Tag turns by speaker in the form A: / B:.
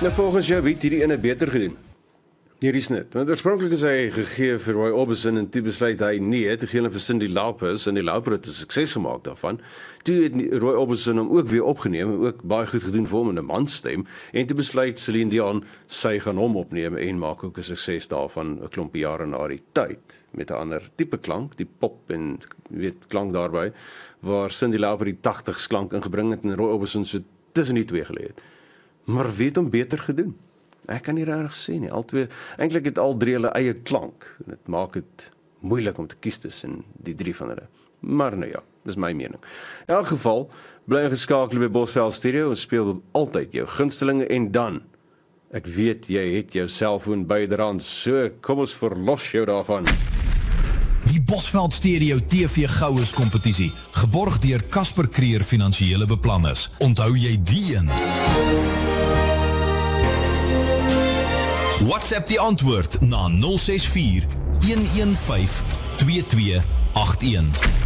A: Nou, volgens jou weet hierdie ene beter gedoen. Hier is net. Want oorspronklik is hy gegee vir Roy Orbison en toe besluit hy nee, te gee hulle vir Cyndi Lauper en die Lauper het 'n sukses gemaak daarvan. Toe het Roy Orbison hom ook weer opgeneem en ook baie goed gedoen vir hom in 'n manstem en toe besluit Celine Dion sy gaan hom opneem en maak ook 'n sukses daarvan 'n klompie jare na die tyd met 'n ander tipe klank, die pop en klank daarbey waar Cyndi Lauper die 80s klank ingebring het en Roy Orbison so tussen die twee gelê het. Maar weet hom beter gedoen. Ek kan nie regtig sê nie. Eintlik het al drie hulle eie klank. Dit maak dit moeilik om te kies tussen die drie van hulle. Maar nou ja, dis my mening. In elk geval, bly geskakel by Bosveld Stereo en speel altyd jou gunstelinge en dan. Ek weet jy het jou selfoon byderhand, so kom ons verlos jou daarvan.
B: Die Bosveld Stereo TV Goues kompetisie, geborg deur Casper Creer Finansiële Beplanners. Onthou jy die een? WhatsApp die antwoord na 064 115 2281.